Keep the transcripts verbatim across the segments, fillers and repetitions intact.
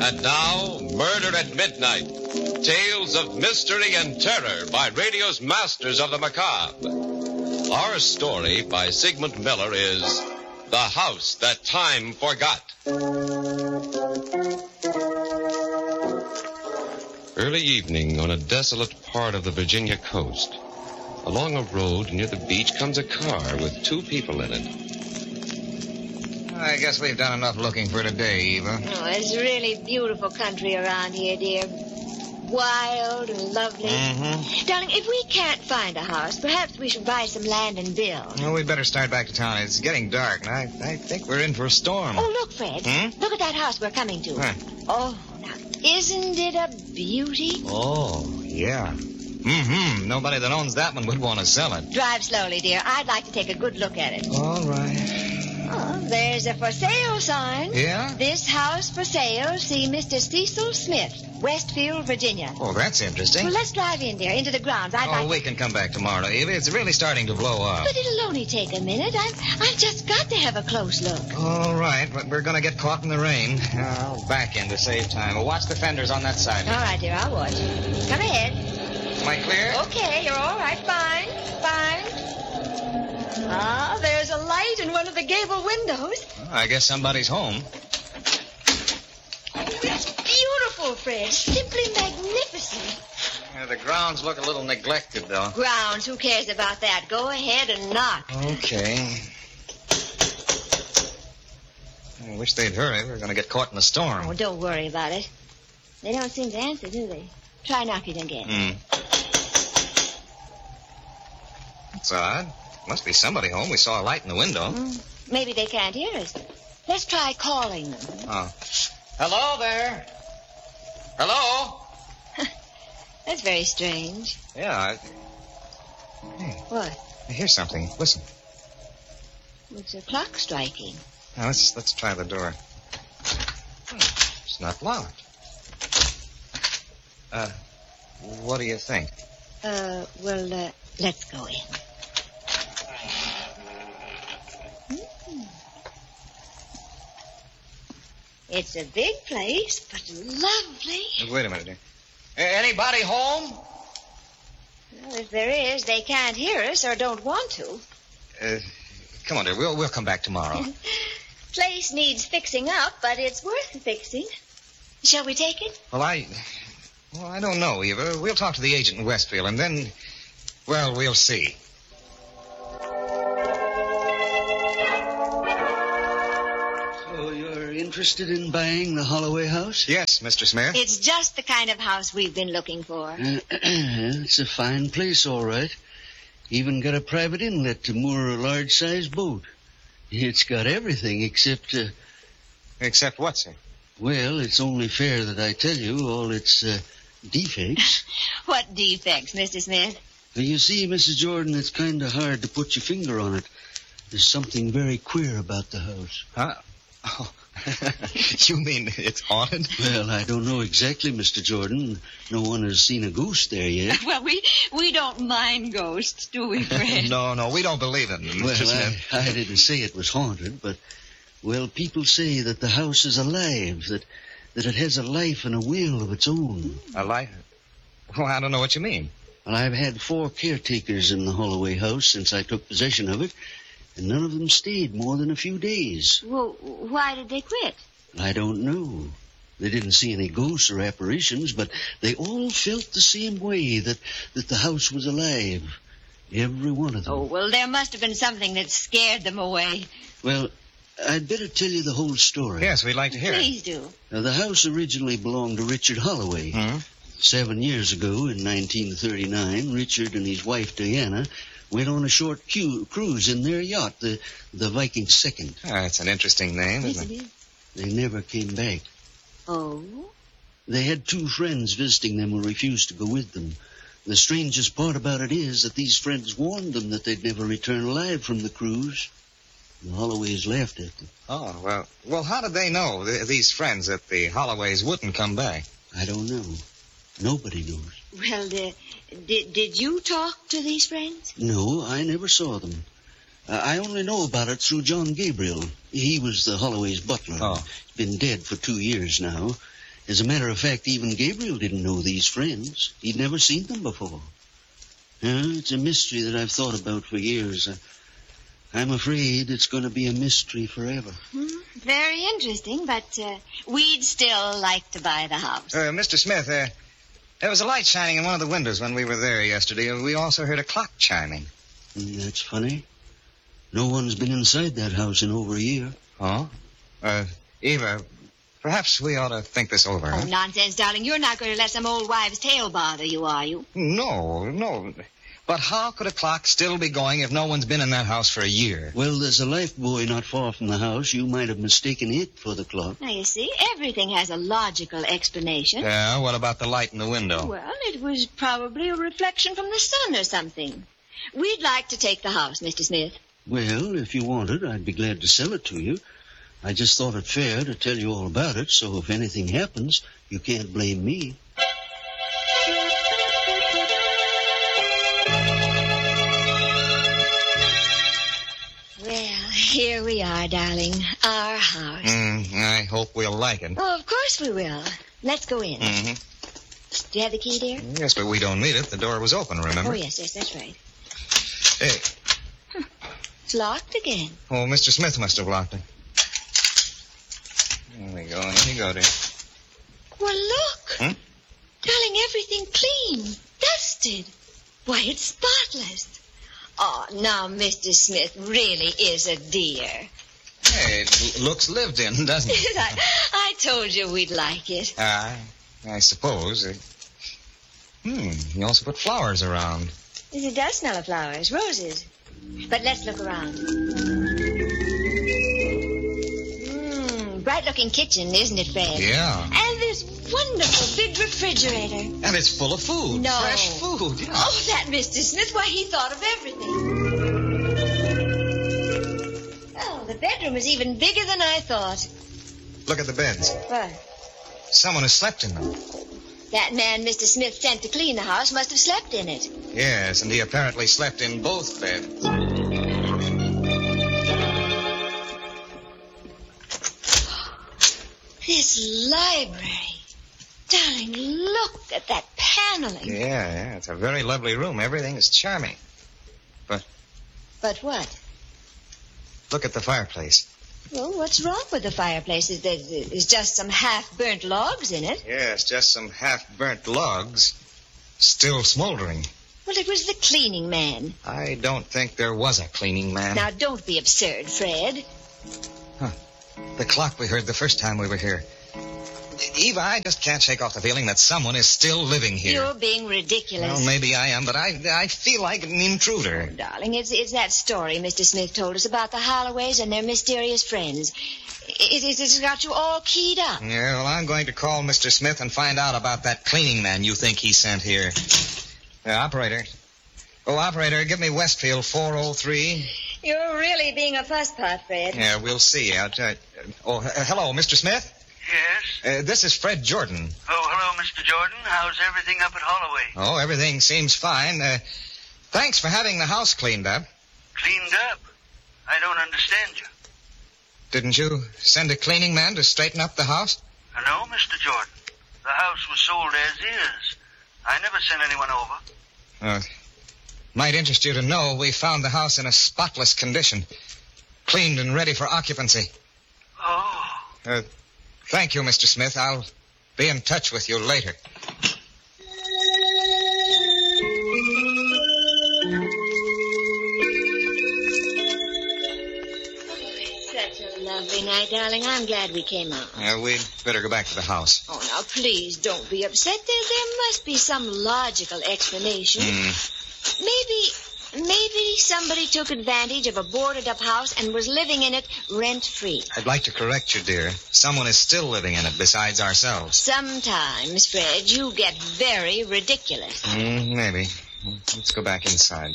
And now, Murder at Midnight. Tales of mystery and terror by radio's masters of the macabre. Our story by Sigmund Miller is The House That Time Forgot. Early evening on a desolate part of the Virginia coast. Along a road near the beach comes a car with two people in it. I guess we've done enough looking for today, Eva. Oh, it's really beautiful country around here, dear. Wild and lovely. Mm-hmm. Darling, if we can't find a house, perhaps we should buy some land and build. Well, we'd better start back to town. It's getting dark, and I, I think we're in for a storm. Oh, look, Fred. Hmm? Look at that house we're coming to. Huh. Oh, now, isn't it a beauty? Oh, yeah. Mm-hmm. Nobody that owns that one would want to sell it. Drive slowly, dear. I'd like to take a good look at it. All right. Oh, there's a for sale sign. Yeah? This house for sale. See Mister Cecil Smith, Westfield, Virginia. Oh, that's interesting. Well, let's drive in there, into the grounds. I'd oh, like... we can come back tomorrow, Eva. It's really starting to blow up. But it'll only take a minute. I've, I've just got to have a close look. All right, but we're going to get caught in the rain. I'll back in to save time. Well, watch the fenders on that side. All right, dear, I'll watch. Come ahead. Am I clear? Okay, you're all right. Fine, fine. Ah, there's a light in one of the gable windows. Well, I guess somebody's home. Oh, it's beautiful, Fred. Simply magnificent. Yeah, the grounds look a little neglected, though. Grounds, who cares about that? Go ahead and knock. Okay. I wish they'd hurry. We're going to get caught in a storm. Oh, don't worry about it. They don't seem to answer, do they? Try knocking again. Hmm. That's odd. Must be somebody home. We saw a light in the window. Mm, maybe they can't hear us. Let's try calling them. Oh. Hello there. Hello? That's very strange. Yeah. I... Hey, What? I hear something. Listen. It's a clock striking. Now, let's let's try the door. Hmm, it's not locked. Uh, what do you think? Uh, well, uh, let's go in. Hmm. It's a big place, but lovely. Wait a minute, dear. Anybody home? Well, if there is, they can't hear us or don't want to. Uh, come on, dear. We'll we'll come back tomorrow. Place needs fixing up, but it's worth fixing. Shall we take it? Well, I... Well, I don't know, Eva. We'll talk to the agent in Westfield, and then... Well, we'll see. So you're interested in buying the Holloway house? Yes, Mister Smith. It's just the kind of house we've been looking for. Uh, it's a fine place, all right. Even got a private inlet to moor a large-sized boat. It's got everything except... Uh, Except what, sir? well, it's only fair that I tell you all its uh, defects. What defects, Mister Smith? You see, Missus Jordan, it's kind of hard to put your finger on it. There's something very queer about the house. Huh? Oh. You mean it's haunted? Well, I don't know exactly, Mister Jordan. No one has seen a ghost there yet. Well, we we don't mind ghosts, do we, Fred? No, no, we don't believe in them, Well, Mister Smith. I, I didn't say it was haunted, but, well, people say that the house is alive, that that it has a life and a will of its own. A life? Well, I don't know what you mean. Well, I've had four caretakers in the Holloway house since I took possession of it, and none of them stayed more than a few days. Well, why did they quit? I don't know. They didn't see any ghosts or apparitions, but they all felt the same way, that, that the house was alive. Every one of them. Oh, well, there must have been something that scared them away. Well, I'd better tell you the whole story. Yes, we'd like to hear Please do. Now, the house originally belonged to Richard Holloway. it. Hmm? Seven years ago, in nineteen thirty-nine, Richard and his wife, Diana, went on a short cu- cruise in their yacht, the, the Viking Second. Oh, that's an interesting name, Yes, isn't it it? is. They never came back. Oh? They had two friends visiting them who refused to go with them. The strangest part about it is that these friends warned them that they'd never return alive from the cruise. The Holloways laughed at them. Oh, well, well, how did they know, th- these friends, that the Holloways wouldn't come back? I don't know. Nobody knows. Well, uh, did, did you talk to these friends? No, I never saw them. Uh, I only know about it through John Gabriel. He was the Holloway's butler. Oh. He's been dead for two years now. As a matter of fact, even Gabriel didn't know these friends. He'd never seen them before. Yeah, it's a mystery that I've thought about for years. Uh, I'm afraid it's going to be a mystery forever. Hmm, very interesting, but uh, we'd still like to buy the house. Uh, Mister Smith, uh, there was a light shining in one of the windows when we were there yesterday. We also heard a clock chiming. Mm, that's funny. No one's been inside that house in over a year. Oh? Uh, Eva, perhaps we ought to think this over. Oh, huh? nonsense, darling. You're not going to let some old wives' tale bother you, are you? No, no. But how could a clock still be going if no one's been in that house for a year? Well, there's a life buoy not far from the house. You might have mistaken it for the clock. Now, you see, everything has a logical explanation. Yeah, what about the light in the window? Well, it was probably a reflection from the sun or something. We'd like to take the house, Mister Smith. Well, if you wanted, I'd be glad to sell it to you. I just thought it fair to tell you all about it, so if anything happens, you can't blame me. Well, here we are, darling. Our house. Mm, I hope we'll like it. Oh, of course we will. Let's go in. Mm-hmm. Do you have the key, dear? Yes, but we don't need it. The door was open, remember? Oh, yes, yes, that's right. Hey. It's locked again. Oh, Mister Smith must have locked it. There we go. Here you go, dear. Well, look. Hmm? Darling, everything clean. Dusted. Why, it's spotless. Oh, now, Mister Smith really is a dear. Hey, it l- looks lived in, doesn't it? I, I told you we'd like it. Uh, I suppose. Uh, hmm, you also put flowers around. It does smell of flowers, roses. But let's look around. Mmm, bright-looking kitchen, isn't it, Fred? Yeah. And this wonderful big refrigerator. And it's full of food. No. Fresh food, yeah. Oh, that Mister Smith, why, he thought of everything. Oh, the bedroom is even bigger than I thought. Look at the beds. What? Someone has slept in them. That man Mister Smith sent to clean the house must have slept in it. Yes, and he apparently slept in both beds. This library. Darling, look at that paneling. Yeah, yeah, it's a very lovely room. Everything is charming. But But what? look at the fireplace. Well, what's wrong with the fireplace? Is there is just some half-burnt logs in it? Yes, just some half-burnt logs, still smoldering. Well, it was the cleaning man. I don't think there was a cleaning man. Now, don't be absurd, Fred. Huh. The clock we heard the first time we were here. Eva, I just can't shake off the feeling that someone is still living here. You're being ridiculous. Well, maybe I am, but I I feel like an intruder. Darling, it's it's that story Mister Smith told us about the Holloways and their mysterious friends. It, it, it's got you all keyed up. Yeah, well, I'm going to call Mister Smith and find out about that cleaning man you think he sent here. Uh, operator. Oh, operator, give me Westfield four oh three. You're really being a fusspot, Fred. Yeah, we'll see. Uh, uh, oh, uh, hello, Mister Smith? Yes? Uh, this is Fred Jordan. Oh, hello, Mister Jordan. How's everything up at Holloway? Oh, everything seems fine. Uh, thanks for having the house cleaned up. Cleaned up? I don't understand you. Didn't you send a cleaning man to straighten up the house? No, Mister Jordan. The house was sold as is. I never sent anyone over. Uh, might interest you to know we found the house in a spotless condition. Cleaned and ready for occupancy. Oh. Uh, thank you, Mister Smith. I'll be in touch with you later. Such a lovely night, darling. I'm glad we came out. Uh, we'd better go back to the house. Oh, now, please don't be upset. There, there must be some logical explanation. Mm. Maybe, maybe somebody took advantage of a boarded-up house and was living in it rent-free. I'd like to correct you, dear. Someone is still living in it besides ourselves. Sometimes, Fred, you get very ridiculous. Mm, maybe. Let's go back inside.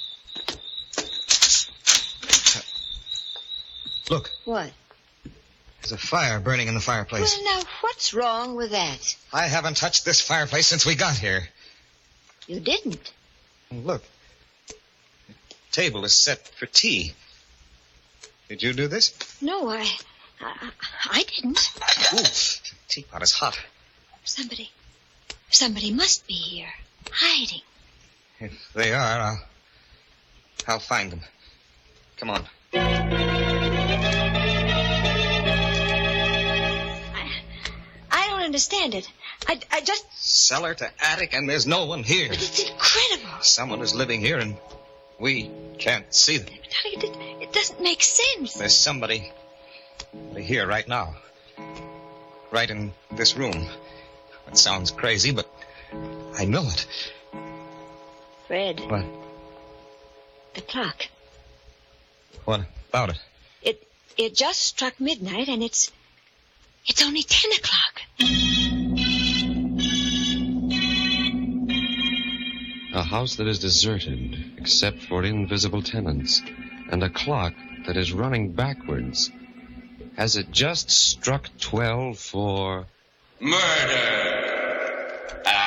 Look, What? there's a fire burning in the fireplace. Well, now, what's wrong with that? I haven't touched this fireplace since we got here. You didn't. Look, the table is set for tea. Did you do this? No, I, I, I didn't. Ooh, the teapot is hot. Somebody, somebody must be here, hiding. If they are, I'll, I'll find them. Come on. I, I don't understand it. I, I just... Cellar to attic, and there's no one here. But it's incredible. Someone is living here, and we can't see them. It, it doesn't make sense. There's somebody here right now. Right in this room. It sounds crazy, but I know it. Fred. What? The clock. What about it? It it just struck midnight, and it's it's only ten o'clock. A house that is deserted, except for invisible tenants, and a clock that is running backwards. Has it just struck twelve for... Murder!